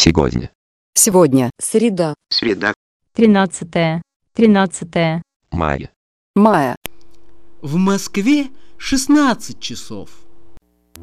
Сегодня. Сегодня. Среда. Среда. 13 Мая. Мая. В Москве 16 часов.